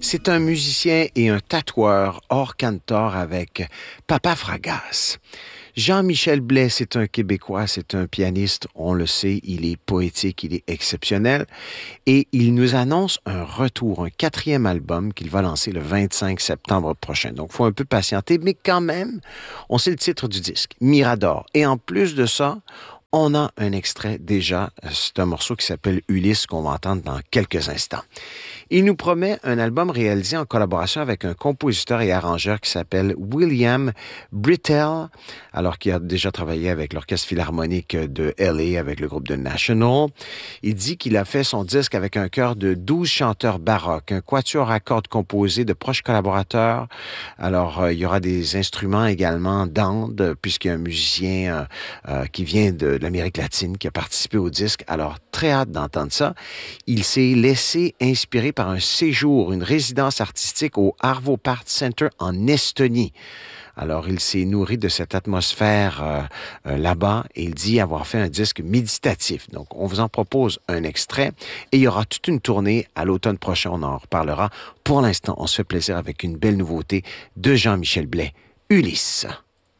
C'est un musicien et un tatoueur hors cantor avec Papa Fragas. Jean-Michel Blais, c'est un Québécois, c'est un pianiste, on le sait, il est poétique, il est exceptionnel et il nous annonce un retour, un 4e album qu'il va lancer le 25 septembre prochain. Donc, il faut un peu patienter, mais quand même, on sait le titre du disque, Mirador. Et en plus de ça, on a un extrait déjà, c'est un morceau qui s'appelle Ulysse qu'on va entendre dans quelques instants. Il nous promet un album réalisé en collaboration avec un compositeur et arrangeur qui s'appelle William Britell, alors qu'il a déjà travaillé avec l'Orchestre Philharmonique de LA, avec le groupe The National. Il dit qu'il a fait son disque avec un chœur de 12 chanteurs baroques, un quatuor à cordes composé de proches collaborateurs. Alors, il y aura des instruments également d'Inde, puisqu'il y a un musicien qui vient de l'Amérique latine qui a participé au disque. Alors, très hâte d'entendre ça. Il s'est laissé inspirer par un séjour, une résidence artistique au Arvo Part Center en Estonie. Alors, il s'est nourri de cette atmosphère là-bas et il dit avoir fait un disque méditatif. Donc, on vous en propose un extrait et il y aura toute une tournée à l'automne prochain. On en reparlera. Pour l'instant, on se fait plaisir avec une belle nouveauté de Jean-Michel Blais, Ulysse.